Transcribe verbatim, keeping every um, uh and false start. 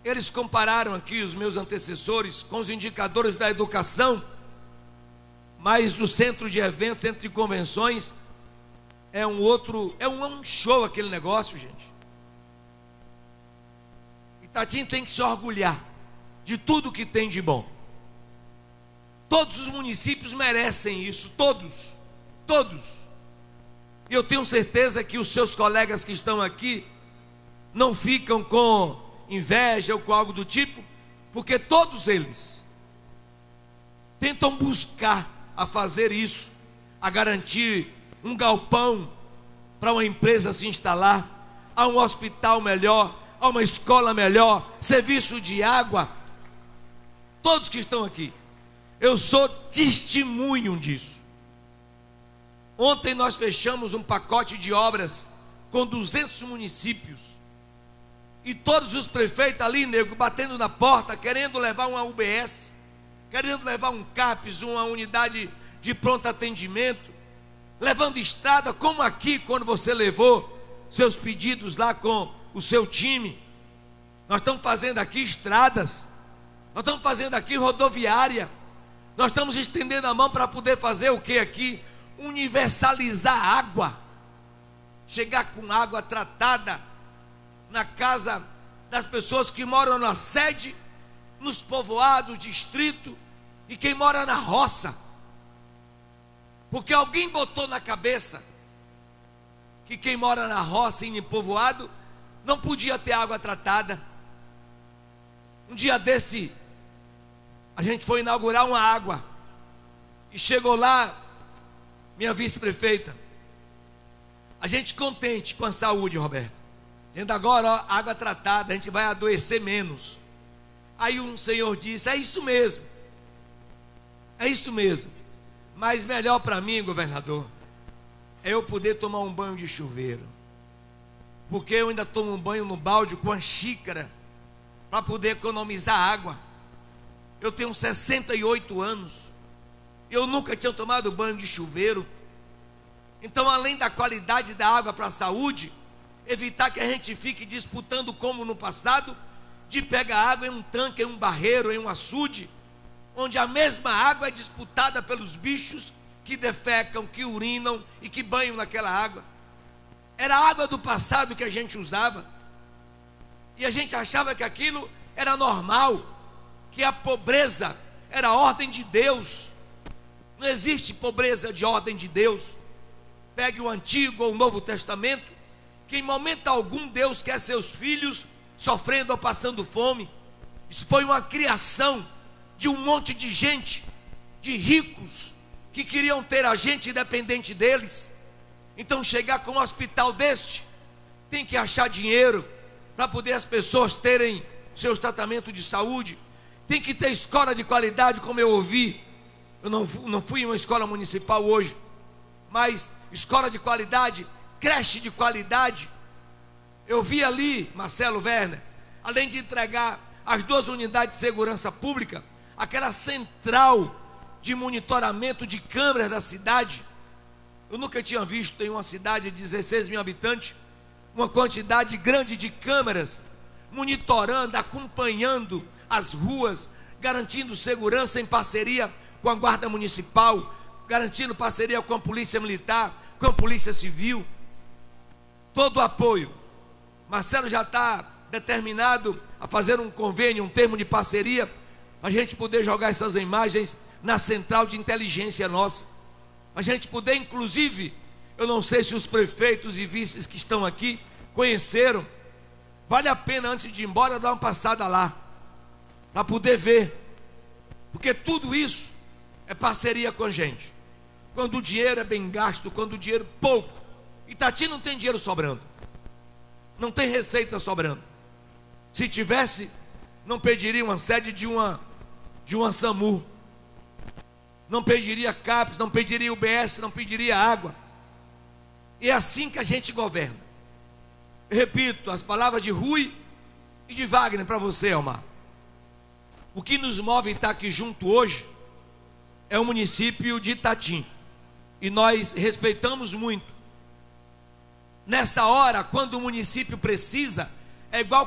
Eles compararam aqui, os meus antecessores, com os indicadores da educação, mas o centro de eventos, centro de convenções, é um outro, é um, é um show aquele negócio, gente. Itatim tem que se orgulhar de tudo que tem de bom. Todos os municípios merecem isso, todos, todos. E eu tenho certeza que os seus colegas que estão aqui não ficam com inveja ou com algo do tipo, porque todos eles tentam buscar a fazer isso, a garantir um galpão para uma empresa se instalar, a um hospital melhor, a uma escola melhor, serviço de água. Todos que estão aqui, eu sou testemunho disso. Ontem nós fechamos um pacote de obras com duzentos municípios, e todos os prefeitos ali, nego, batendo na porta, querendo levar uma U B S, querendo levar um CAPES, uma unidade de pronto atendimento, levando estrada, como aqui, quando você levou seus pedidos lá com o seu time. Nós estamos fazendo aqui estradas, nós estamos fazendo aqui rodoviária, nós estamos estendendo a mão para poder fazer o que aqui? Universalizar a água, chegar com água tratada na casa das pessoas que moram na sede, nos povoados, distrito, e quem mora na roça, porque alguém botou na cabeça que quem mora na roça e em povoado não podia ter água tratada. Um dia desse, a gente foi inaugurar uma água, e chegou lá minha vice-prefeita, a gente contente com a saúde, Roberto, dizendo agora, ó, água tratada, a gente vai adoecer menos. Aí um senhor disse, é isso mesmo, é isso mesmo, mas melhor para mim, governador, é eu poder tomar um banho de chuveiro, porque eu ainda tomo um banho no balde com a xícara, para poder economizar água. Eu tenho sessenta e oito anos, eu nunca tinha tomado banho de chuveiro. Então, além da qualidade da água para a saúde, evitar que a gente fique disputando como no passado, de pegar água em um tanque, em um barreiro, em um açude, onde a mesma água é disputada pelos bichos que defecam, que urinam e que banham naquela água. Era a água do passado que a gente usava, e a gente achava que aquilo era normal, que a pobreza era a ordem de Deus. Não existe pobreza de ordem de Deus. Pegue o Antigo ou o Novo Testamento, que em momento algum Deus quer seus filhos sofrendo ou passando fome. Isso foi uma criação de um monte de gente, de ricos, que queriam ter a gente independente deles. Então chegar com um hospital deste, tem que achar dinheiro para poder as pessoas terem seus tratamentos de saúde. Tem que ter escola de qualidade, como eu ouvi. Eu não, não fui em uma escola municipal hoje, mas escola de qualidade, creche de qualidade. Eu vi ali, Marcelo Werner, além de entregar as duas unidades de segurança pública, aquela central de monitoramento de câmeras da cidade. Eu nunca tinha visto em uma cidade de dezesseis mil habitantes uma quantidade grande de câmeras monitorando, acompanhando as ruas, garantindo segurança em parceria com a Guarda Municipal, garantindo parceria com a Polícia Militar, com a Polícia Civil. Todo o apoio. Marcelo já está determinado a fazer um convênio, um termo de parceria, para a gente poder jogar essas imagens na central de inteligência nossa. A gente poder, inclusive, eu não sei se os prefeitos e vices que estão aqui conheceram, vale a pena antes de ir embora dar uma passada lá, para poder ver, porque tudo isso é parceria com a gente. Quando o dinheiro é bem gasto, quando o dinheiro pouco, Itati não tem dinheiro sobrando, não tem receita sobrando. Se tivesse, não pediria uma sede de uma de uma SAMU, não pediria CAPES, não pediria U B S, não pediria água. E é assim que a gente governa. Eu repito as palavras de Rui e de Wagner para você, Elmar. O que nos move a estar aqui junto hoje é o município de Itatim, e nós respeitamos muito. Nessa hora, quando o município precisa, é igual